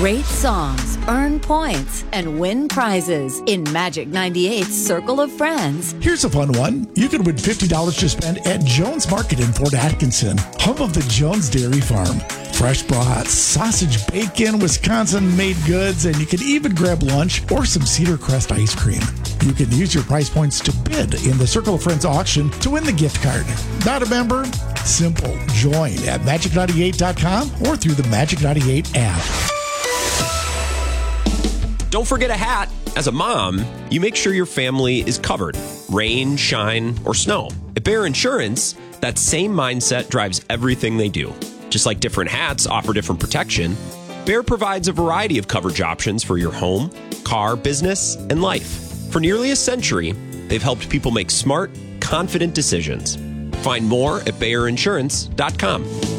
Great songs, earn points, and win prizes in Magic 98's Circle of Friends. Here's a fun one. You can win $50 to spend at Jones Market in Fort Atkinson, home of the Jones Dairy Farm. Fresh brats, sausage, bacon, Wisconsin-made goods, and you can even grab lunch or some Cedar Crest ice cream. You can use your prize points to bid in the Circle of Friends auction to win the gift card. Not a member? Simple. Join at Magic98.com or through the Magic 98 app. Don't forget a hat. As a mom, you make sure your family is covered. Rain, shine, or snow. At Bear Insurance, that same mindset drives everything they do. Just like different hats offer different protection, Bear provides a variety of coverage options for your home, car, business, and life. For nearly a century, they've helped people make smart, confident decisions. Find more at BayerInsurance.com.